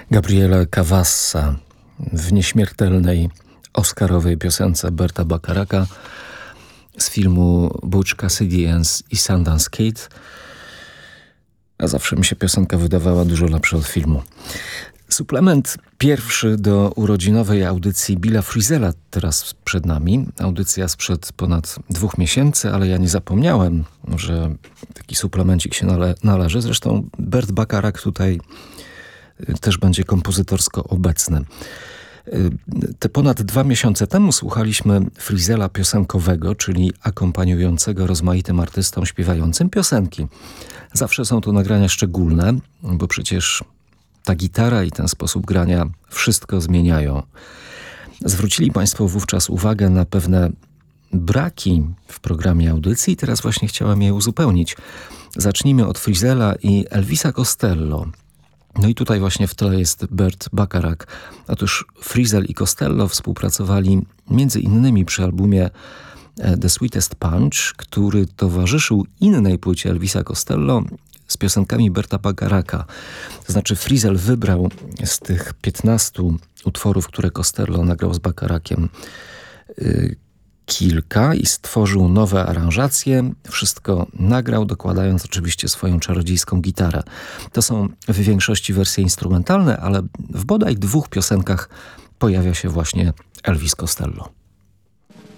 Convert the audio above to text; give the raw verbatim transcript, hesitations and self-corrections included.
Gabriele Cavassa w nieśmiertelnej oscarowej piosence Berta Bacharaka z filmu Butch Cassidy i Sundance Kid. A zawsze mi się piosenka wydawała dużo lepsza od filmu. Suplement pierwszy do urodzinowej audycji Billa Frizela teraz przed nami. Audycja sprzed ponad dwóch miesięcy, ale ja nie zapomniałem, że taki suplemencik się nale należy. Zresztą Bert Bacharach tutaj też będzie kompozytorsko obecny. Te ponad dwa miesiące temu słuchaliśmy Frizela piosenkowego, czyli akompaniującego rozmaitym artystom śpiewającym piosenki. Zawsze są to nagrania szczególne, bo przecież ta gitara i ten sposób grania wszystko zmieniają. Zwrócili Państwo wówczas uwagę na pewne braki w programie audycji i teraz właśnie chciałem je uzupełnić. Zacznijmy od Frizela i Elvisa Costello. No i tutaj właśnie w tle jest Bert Bacharach. Otóż Frizel i Costello współpracowali między innymi przy albumie The Sweetest Punch, który towarzyszył innej płycie Elvisa Costello z piosenkami Berta Bacharacha. To znaczy Frizel wybrał z tych piętnastu utworów, które Costello nagrał z Bacharachem, yy, kilka i stworzył nowe aranżacje. Wszystko nagrał, dokładając oczywiście swoją czarodziejską gitarę. To są w większości wersje instrumentalne, ale w bodaj dwóch piosenkach pojawia się właśnie Elvis Costello.